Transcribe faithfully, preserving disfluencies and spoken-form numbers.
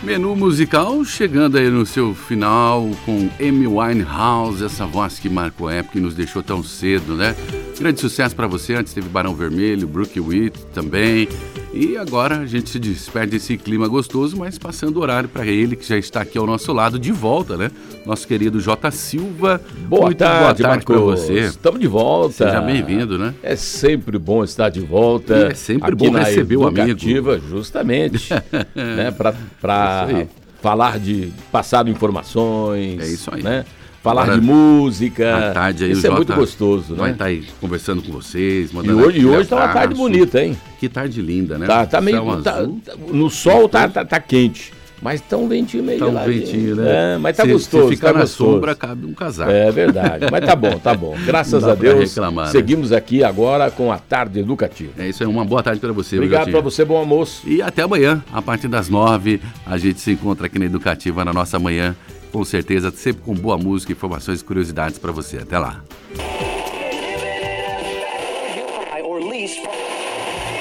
Menu musical chegando aí no seu final com Amy Winehouse, essa voz que marcou a época e nos deixou tão cedo, né? Grande sucesso para você. Antes teve Barão Vermelho, Brooke White também. E agora a gente se despede desse clima gostoso, mas passando o horário para ele, que já está aqui ao nosso lado, de volta, né? Nosso querido J. Silva. Boa Muito tarde, boa tarde para você. Estamos de volta. Seja bem-vindo, né? É sempre bom estar de volta. E é sempre aqui bom na receber o amigo. Educativa, justamente, né? Para falar de passado informações. É isso aí. Né? Falar Agora, de música. à tarde aí, isso o é Jota muito gostoso, vai né? estar aí conversando com vocês, E mandando hoje, e aquele hoje tá uma tarde abraço. bonita, hein? Que tarde linda, né? Tá, tá meio. Céu Tá, azul. tá- no sol tá, tá, tá quente, mas tá um ventinho meio Tá um geladinho. ventinho, né? É, mas tá se, gostoso. Se ficar tá na gostoso. sombra, cabe um casaco. É verdade, mas tá bom, tá bom. Graças Não dá a pra Deus, reclamar, né? seguimos aqui agora com a tarde educativa. É isso aí, uma boa tarde para você. Obrigado Jotinho. pra você, bom almoço. E até amanhã, a partir das nove, a gente se encontra aqui na Educativa, na nossa manhã, com certeza, sempre com boa música, informações e curiosidades para você. Até lá.